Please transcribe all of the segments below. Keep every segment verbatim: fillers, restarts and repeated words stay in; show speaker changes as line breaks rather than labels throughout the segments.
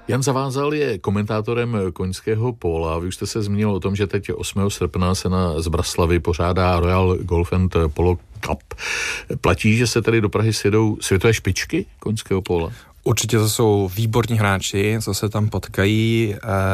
Jan Zavázal je komentátorem koňského póla. Vy už jste se zmínil o tom, že teď osmého srpna se na Zbraslavy pořádá Royal Golf and Polo Cup. Platí, že se tady do Prahy sjedou světové špičky koňského póla?
Určitě to jsou výborní hráči, co se tam potkají.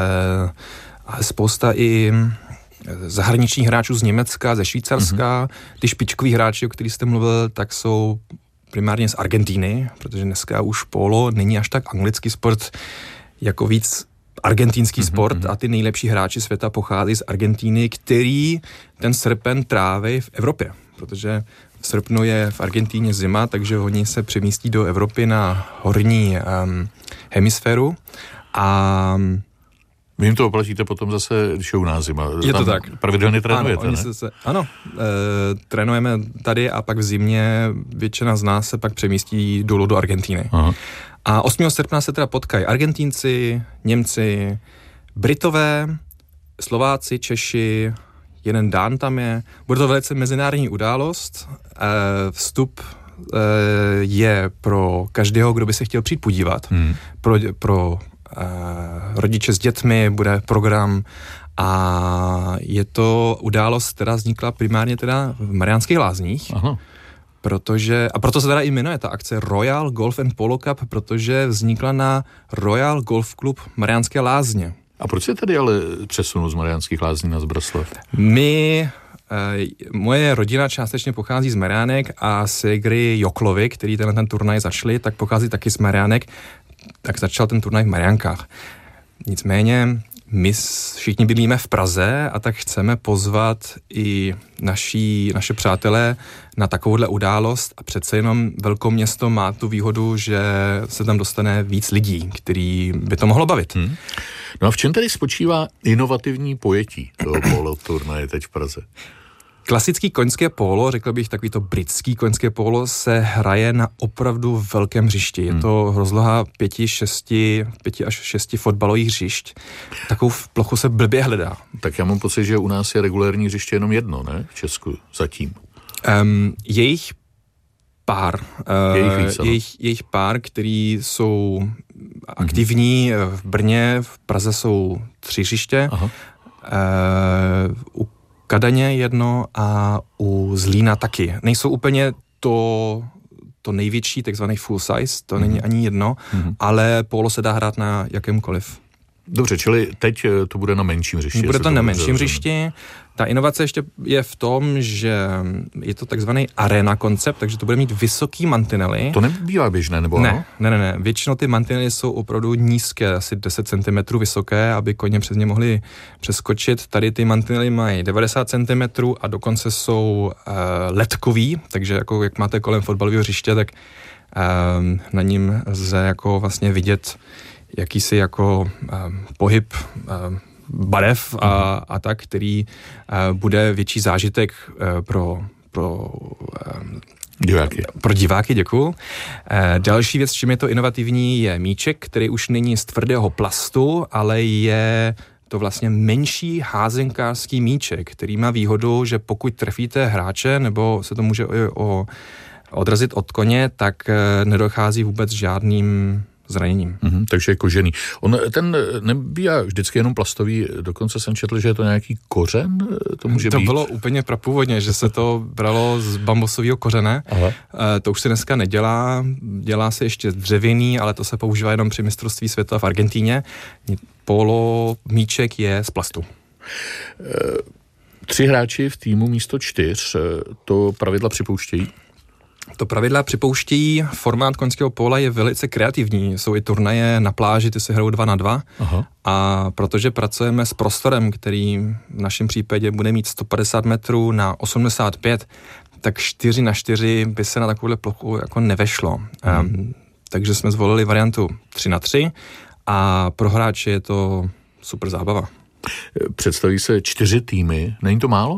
A spousta i zahraničních hráčů z Německa, ze Švýcarska. Mm-hmm. Ty špičkoví hráči, o kterých jste mluvil, tak jsou primárně z Argentíny, protože dneska už polo není až tak anglický sport, jako víc argentinský mm-hmm. sport a ty nejlepší hráči světa pochází z Argentíny, který ten srpen tráví v Evropě, protože v srpnu je v Argentíně zima, takže oni se přemístí do Evropy na horní um, hemisféru a
vy jim to oplatíte potom zase, když je u nás zima.
Je to tak.
Pravidelně trénujete,
ano,
ne?
Se, ano, e, trénujeme tady a pak v zimě většina z nás se pak přemístí dolů do Argentíny. Aha. A osmého srpna se teda potkají Argentínci, Němci, Britové, Slováci, Češi, jeden Dán tam je. Bude to velice mezinárodní událost. E, vstup e, je pro každého, kdo by se chtěl přijít podívat. Hmm. Pro, pro Uh, rodiče s dětmi, bude program a je to událost, která vznikla primárně teda v Mariánských Lázních. Aha. Protože, a proto se teda i jmenuje ta akce Royal Golf and Polo Cup, protože vznikla na Royal Golf Club Mariánské Lázně.
A proč se tady ale přesunul z Mariánských Lázní na Zbraslav?
My moje rodina částečně pochází z Mariánek a ségry Joklovy, který tenhle ten turnaj začali, tak pochází taky z Mariánek, tak začal ten turnaj v Mariánkách. Nicméně my všichni bydlíme v Praze a tak chceme pozvat i naši, naše přátelé na takovouhle událost a přece jenom velkoměsto má tu výhodu, že se tam dostane víc lidí, který by to mohlo bavit. Hmm.
No a v čem tedy spočívá inovativní pojetí toho polo turnaje teď v Praze?
Klasický koňské pólo, řekl bych takový to britský koňské pólo, se hraje na opravdu velkém hřišti. Je to rozloha pěti, šesti, pěti až šesti fotbalových hřišť. Takovou plochu se blbě hledá.
Tak já mám pocit, že u nás je regulérní hřiště jenom jedno, ne? V Česku zatím.
Um, jejich pár. Uh,
jejich, víc,
jejich, jejich pár, který jsou aktivní mm-hmm. v Brně, v Praze jsou tři hřiště. Aha. Uh, u Kadaně jedno a u Zlína taky. Nejsou úplně to, to největší, takzvaný full size, to mm-hmm. není ani jedno, mm-hmm. ale polo se dá hrát na jakémkoliv.
Dobře, čili teď to bude na menším hřišti.
Bude to na menším hřišti. Ta inovace ještě je v tom, že je to takzvaný arena koncept, takže to bude mít vysoký mantinely.
To nebývá běžné, nebo
ne,
ano?
Ne, ne, ne. Většinou ty mantinely jsou opravdu nízké, asi deset centimetrů vysoké, aby koně přes ně mohli přeskočit. Tady ty mantinely mají devadesát centimetrů a dokonce jsou uh, ledkový, takže jako jak máte kolem fotbalového hřiště, tak uh, na ním lze jako vlastně vidět jakýsi jako um, pohyb um, barev a, a tak, který uh, bude větší zážitek uh, pro, pro, um,
diváky.
pro diváky, děkuju. Uh, další věc, čím je to inovativní, je míček, který už není z tvrdého plastu, ale je to vlastně menší házenkářský míček, který má výhodu, že pokud trefíte hráče, nebo se to může o, o, odrazit od koně, tak uh, nedochází vůbec žádným zraněním.
Mm-hmm, takže je kožený. On ten nebývá vždycky jenom plastový, dokonce jsem četl, že je to nějaký kořen, to může
to
být.
To bylo úplně prapůvodně, že se to bralo z bambusového kořene. Aha. E, to už se dneska nedělá, dělá se ještě dřevěný, ale to se používá jenom při mistrovství světa v Argentíně. Polo míček je z plastu.
E, tři hráči v týmu místo čtyř, to pravidla připouštějí?
To pravidla připouštějí, formát koňského póla je velice kreativní, jsou i turnaje na pláži, ty se hrajou dva na dva. Aha. A protože pracujeme s prostorem, který v našem případě bude mít sto padesát metrů na osmdesát pět, tak čtyři na čtyři by se na takovouhle plochu jako nevešlo. Hmm. Um, takže jsme zvolili variantu tři na tři a pro hráče je to super zábava.
Představí se čtyři týmy, není to málo?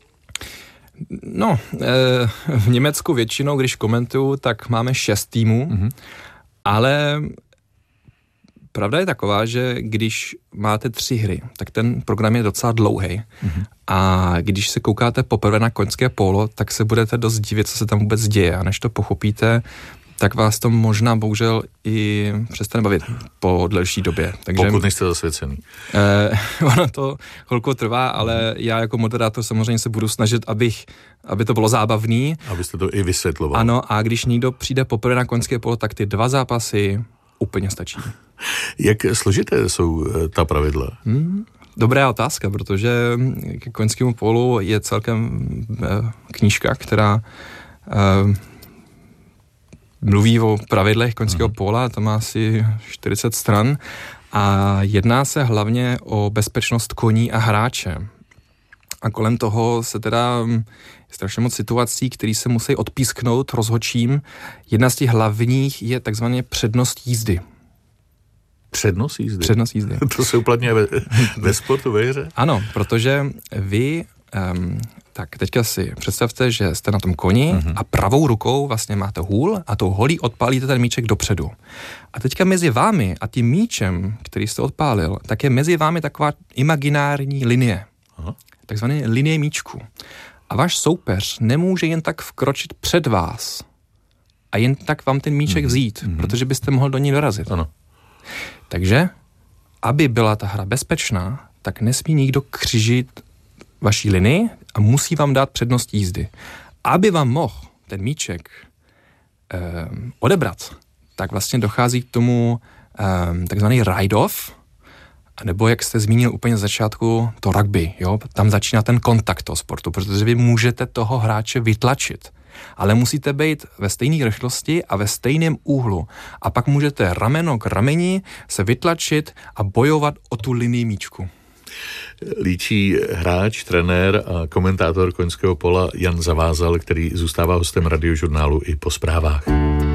No, v Německu většinou, když komentuju, tak máme šest týmů, mm-hmm. ale pravda je taková, že když máte tři hry, tak ten program je docela dlouhý. Mm-hmm. A když se koukáte poprvé na koňské pólo, tak se budete dost divit, co se tam vůbec děje. A než to pochopíte, tak vás to možná bohužel i přestane bavit po delší době.
Takže, pokud nejste zasvěcený.
Eh, ono to chvilku trvá, ale já jako moderátor samozřejmě se budu snažit, abych, aby to bylo zábavný.
Abyste to i vysvětloval.
Ano, a když někdo přijde poprvé na koňské polo, tak ty dva zápasy úplně stačí.
Jak složité jsou ta pravidla?
Hmm, dobrá otázka, protože k koňskému polu je celkem eh, knížka, která eh, mluví o pravidlech koňského póla, to má asi čtyřicet stran a jedná se hlavně o bezpečnost koní a hráče. A kolem toho se teda strašně moc situací, které se musí odpísknout rozhodčím. Jedna z těch hlavních je takzvaně přednost jízdy.
Přednost jízdy?
Přednost jízdy.
To se uplatňuje ve, ve sportu, ve hře?
Ano, protože vy... Um, tak teďka si představte, že jste na tom koni uh-huh. a pravou rukou vlastně máte hůl a tou holí odpálíte ten míček dopředu. A teďka mezi vámi a tím míčem, který jste odpálil, tak je mezi vámi taková imaginární linie. Uh-huh. Takzvané linie míčku. A váš soupeř nemůže jen tak vkročit před vás a jen tak vám ten míček uh-huh. vzít, uh-huh. protože byste mohl do ní dorazit.
Ano.
Takže, aby byla ta hra bezpečná, tak nesmí nikdo křižit vaší linii a musí vám dát přednost jízdy. Aby vám mohl ten míček eh, odebrat, tak vlastně dochází k tomu eh, takzvaný ride-off, nebo jak jste zmínil úplně na začátku, to rugby, jo? Tam začíná ten kontakt toho sportu, protože vy můžete toho hráče vytlačit, ale musíte být ve stejné rychlosti a ve stejném úhlu. A pak můžete rameno k rameni se vytlačit a bojovat o tu linii míčku.
Líčí hráč, trenér a komentátor koňského pola Jan Zavázal, který zůstává hostem Radiožurnálu i po zprávách.